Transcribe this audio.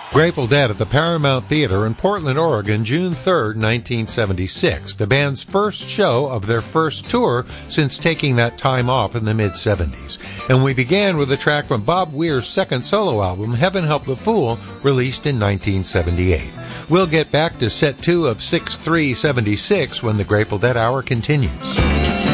Grateful Dead at the Paramount Theater in Portland, Oregon, June 3rd, 1976, the band's first show of their first tour since taking that time off in the mid-70s. And we began with a track from Bob Weir's second solo album, Heaven Help the Fool, released in 1978. We'll get back to set 2 of 6-3-76 when the Grateful Dead Hour continues.